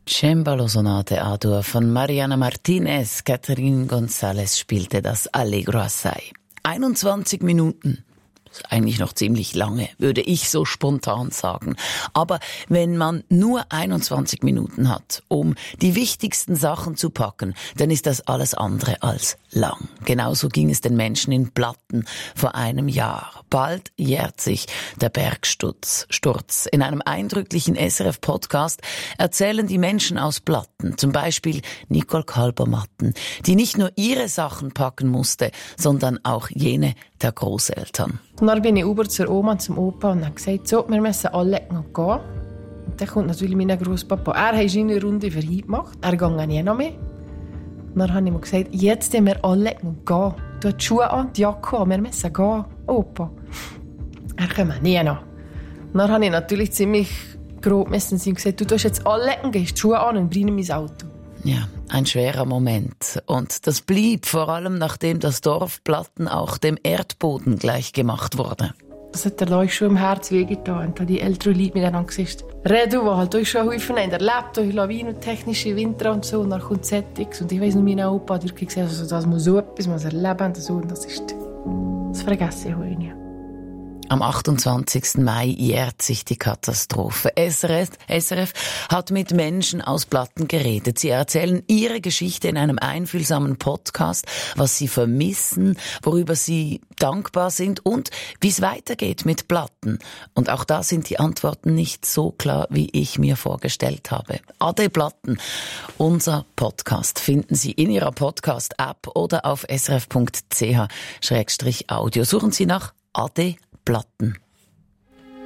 Cembalo-Sonate A-Dur von Mariana Martinez. Catherine González spielte das Allegro assai. 21 Minuten. Ist eigentlich noch ziemlich lange, würde ich so spontan sagen. Aber wenn man nur 21 Minuten hat, um die wichtigsten Sachen zu packen, dann ist das alles andere als lang. Genauso ging es den Menschen in Platten vor einem Jahr. Bald jährt sich der Bergsturz. In einem eindrücklichen SRF-Podcast erzählen die Menschen aus Platten, zum Beispiel Nicole Kalbermatten, die nicht nur ihre Sachen packen musste, sondern auch jene der Großeltern. Und dann bin ich über zur Oma und zum Opa und habe gesagt, so, wir müssen alle noch gehen. Und dann kommt natürlich mein Grosspapa. Er hat eine Runde für ihn gemacht. Er geht nie noch mehr. Und dann habe ich ihm gesagt, jetzt müssen wir alle noch gehen. Du hast die Schuhe an, die Jacke an, wir müssen gehen, Opa. Er kommt nie noch. Und dann habe ich natürlich ziemlich grob müssen und gesagt, du tust jetzt alle und gehst die Schuhe an und bring mein Auto. Ja, ein schwerer Moment. Und das blieb vor allem, nachdem das Dorf Platten auch dem Erdboden gleichgemacht wurde. Das hat der Leute schon im Herz wehgetan. Und die älteren Leute miteinander gesagt, Redu, die halt euch schon häufig erlebt, durch Lawinen und technische Winter und so, und dann kommt Settings. Und ich weiss noch, mein Opa hat wirklich gesagt, also, das muss so etwas muss erleben und so, und das vergesse ich heute nicht. Am 28. Mai jährt sich die Katastrophe. SRF hat mit Menschen aus Platten geredet. Sie erzählen ihre Geschichte in einem einfühlsamen Podcast, was sie vermissen, worüber sie dankbar sind und wie es weitergeht mit Platten. Und auch da sind die Antworten nicht so klar, wie ich mir vorgestellt habe. Ade Platten, unser Podcast, finden Sie in Ihrer Podcast-App oder auf srf.ch/audio. Suchen Sie nach Ade Platten.